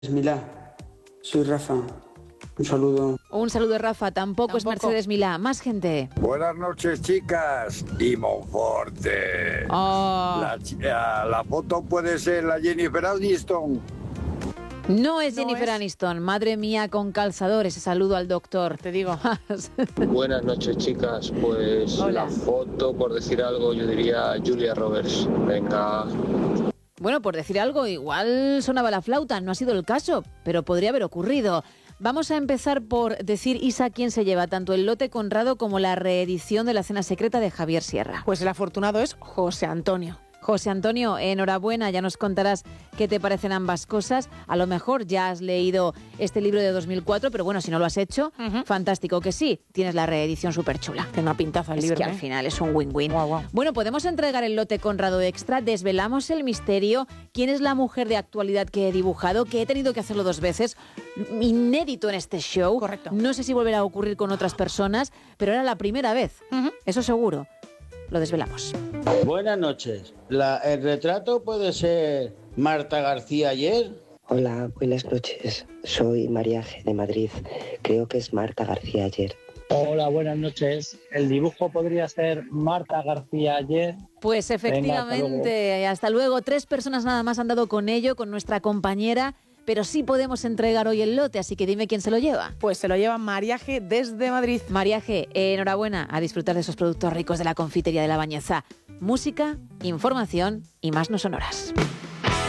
Milá, soy Rafa. Un saludo. Un saludo, Rafa. Tampoco es Mercedes Milá. Más gente. Buenas noches, chicas. Y Monforte. Oh. La foto puede ser la Jennifer Aniston. No es Jennifer Aniston. Madre mía, con calzadores. Saludo al doctor. Te digo. Buenas noches, chicas. Pues Hola. La foto, por decir algo, yo diría Julia Roberts. Venga. Bueno, por decir algo, igual sonaba la flauta. No ha sido el caso, pero podría haber ocurrido. Vamos a empezar por decir, Isa, quién se lleva tanto el lote Conrado como la reedición de La cena secreta de Javier Sierra. Pues el afortunado es José Antonio. José Antonio, enhorabuena, ya nos contarás qué te parecen ambas cosas. A lo mejor ya has leído este libro de 2004, pero bueno, si no lo has hecho, fantástico que sí, tienes la reedición súper chula. Tiene una pintaza el Es libro. que al final es un win-win. Guau. Bueno, podemos entregar el lote Conrado Extra, desvelamos el misterio, quién es la mujer de actualidad que he dibujado, que he tenido que hacerlo 2 veces, inédito en este show. Correcto. No sé si volverá a ocurrir con otras personas, pero era la primera vez, eso seguro. Lo desvelamos. Buenas noches. ¿El retrato puede ser Marta García ayer? Hola, buenas noches. Soy María G. de Madrid. Creo que es Marta García ayer. Hola, buenas noches. ¿El dibujo podría ser Marta García ayer? Pues efectivamente, Venga, hasta luego. 3 personas nada más han dado con ello, con nuestra compañera, pero sí podemos entregar hoy el lote, así que dime quién se lo lleva. Pues se lo lleva María G. desde Madrid. María G., enhorabuena, a disfrutar de esos productos ricos de la confitería de La Bañeza. Música, información y más no sonoras.